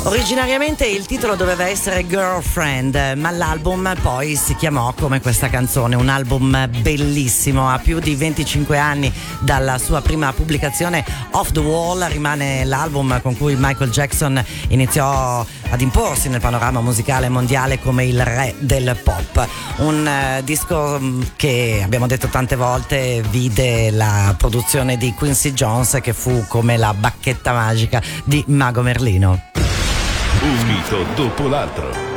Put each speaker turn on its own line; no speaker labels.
Originariamente il titolo doveva essere Girlfriend, ma l'album poi si chiamò come questa canzone, un album bellissimo. A più di 25 anni dalla sua prima pubblicazione, Off the Wall rimane l'album con cui Michael Jackson iniziò ad imporsi nel panorama musicale mondiale come il re del pop. Un disco che, abbiamo detto tante volte, vide la produzione di Quincy Jones, che fu come la bacchetta magica di Mago Merlino.
Un mito dopo l'altro.